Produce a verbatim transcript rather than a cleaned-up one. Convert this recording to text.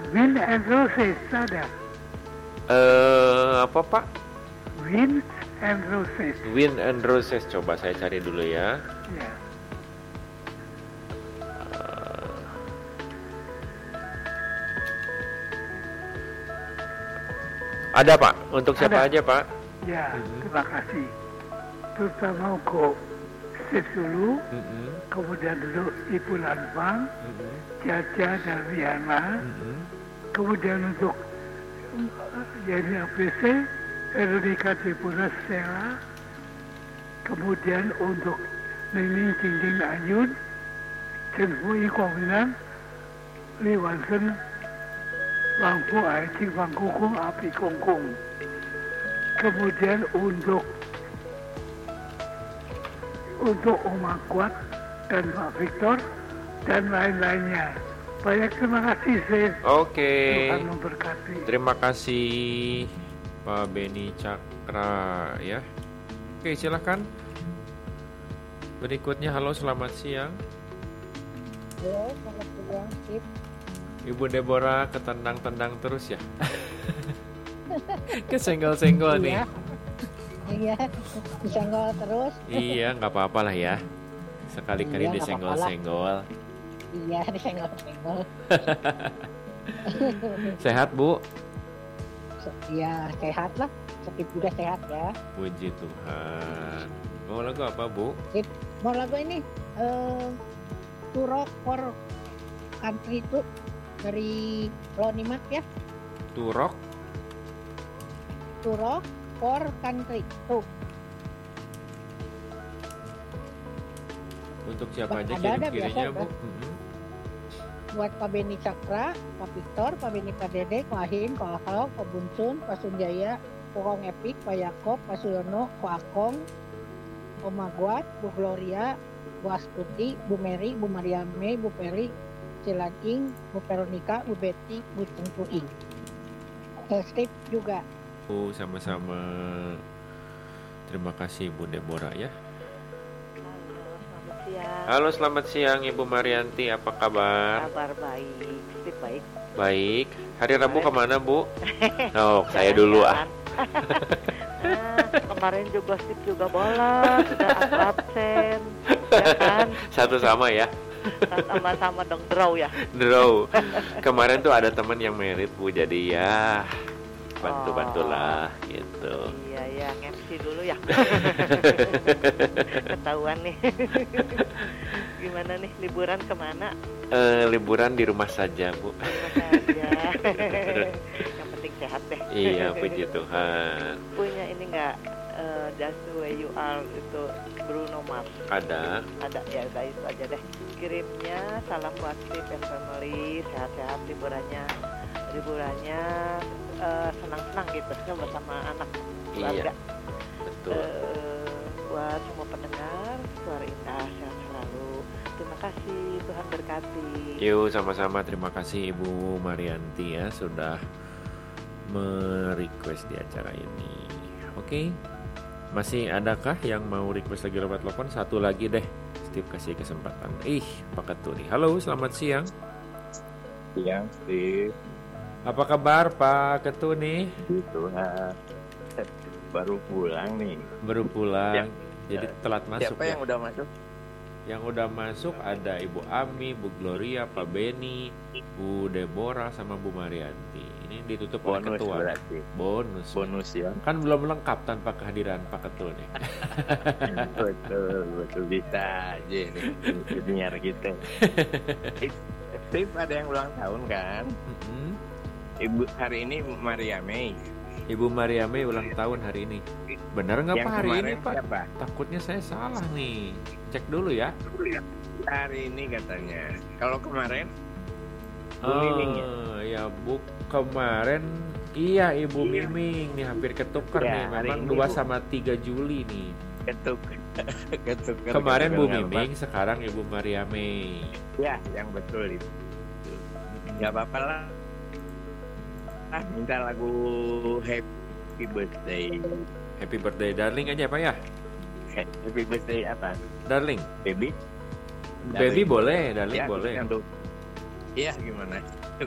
Wind and Roses ada. Eh, apa Pak? Wind and Roses. Wind and Roses, coba saya cari dulu ya. Ya. Ada Pak, untuk siapa Ada. aja Pak? Ya, Mhm. terima kasih. Terutama untuk Steve dulu, Mm-mm, kemudian dulu Ibu Lanfang, mm-mm, Caca dan Riana, mm-mm. kemudian untuk Yeni A P C, Veronica Tripura Stella, kemudian untuk Nining Cingking Ayun, Chen Hui Kuangminan, Li Wansen, Wang Fu Ai Cing Wang Kukung Api Kongkung. Kemudian untuk untuk Oma Kuat dan Pak Victor dan lain-lainnya. Banyak terima kasih, Sir. Oke, Tuhan memberkati. terima kasih Pak Beni Cakra ya. Oke, silakan. Berikutnya, halo selamat siang. Halo, selamat siang, Sip. Ibu Deborah ketendang-tendang terus ya. Kesenggol-senggol nih. Iya, iya, disenggol terus. Iya, nggak apa-apa lah ya. Sekali-kali Iya, nggak disenggol-senggol. Iya, disenggol-senggol. Sehat Bu? Iya, sehat lah. Sakit juga sehat ya. Puji Tuhan. Mau lagu apa Bu? Sip. Mau lagu ini, eh, Turok for Country itu dari Lonimat ya. Turok? Turok for Country tuh. Untuk siapa aja Ada-ada kirim-kirimnya biasa, Bu? kan? Mm-mm. Buat Pak Beni Cakra, Pak Victor, Pak Beni K Dede, Pak Ahin, Pak Ahal, Pak Bunsun, Pak Sunjaya, Kokong Epik, Pak Yakob, Pak Suyono, Pak Akong, Om Magwat, Bu Gloria, Bu Astuti, Bu Mary, Bu Mariame, Bu Peri, Cilaking, Bu Veronica, Bu Betty, Bu Cengkuing. Steve juga. Bu, sama-sama. Terima kasih Bu Deborah ya. Selamat siang. Halo, selamat siang Ibu Marianti, apa kabar? Kabar baik, Steve baik. Baik. Hari Rabu kemana Bu? Oh, saya Jalan-jalan. dulu ah. Nah, kemarin juga Steve juga bolos, sudah aku absen, ya kan? Satu sama ya. Sama-sama dong draw ya. Draw. Kemarin tuh ada teman yang merit Bu, jadi ya bantu-bantulah gitu. Iya ya, M C dulu ya. Ketahuan nih. Gimana nih liburan kemana? Eh, liburan di rumah saja Bu. Rumah saja. Yang penting sehat deh. Iya, puji Tuhan. Punya ini nggak uh, Just the Way You Are itu Bruno Mars? Ada. Ada ya, udah itu aja deh. Kirimnya salam buat Steve and family, sehat-sehat liburannya, liburannya uh, senang-senang gitu ya bersama anak keluarga. Iya, betul. Uh, buat semua pendengar, suara indah, sehat selalu. Terima kasih, Tuhan berkati. Yuk, sama-sama. Terima kasih Ibu Marianti ya sudah merequest di acara ini. Oke. Masih adakah yang mau request lagi lewat telepon? Satu lagi deh. Steve kasih kesempatan. Ih, Pak Ketuni. Halo, selamat siang. Siang, Steve. Apa kabar Pak Ketuni? Gitu, nah, baru pulang nih. Baru pulang. Ya. Jadi telat masuk. Siapa ya? yang udah masuk? Yang udah masuk ada Ibu Ami, Bu Gloria, Pak Beni, Bu Deborah, sama Bu Marianti. Ini ditutup oleh Bonus ketua. berarti. Bonus. Bonus ya. Kan belum lengkap tanpa kehadiran Pak Ketuni. betul, betul bisa aja nih. Penyiar kita. Steve ada yang ulang tahun kan? Mm-mm. Ibu hari ini Maria Mei. Ibu Maria Mei ulang tahun hari ini. Benar nggak Yang Pak hari ini kemarin Pak? siapa? Takutnya saya salah nih. Cek dulu ya. Hari ini katanya. Kalau kemarin Bu Oh, Miming ya? ya Bu kemarin iya Ibu Iya. Miming nih hampir ketukar Ya, nih. hari Memang ini, dua Bu. sama tiga Juli nih. ketuk ketuk Kemarin Bu ketuk- Miming, sekarang Ibu Maria Mei. Ya, yang betul itu. Gak apa-apa lah. Ah, minta lagu Happy Birthday. Happy birthday darling aja Pak ya. Happy Birthday apa? Darling. Baby? Baby boleh, darling Ya, boleh. untuk- Iya, gimana?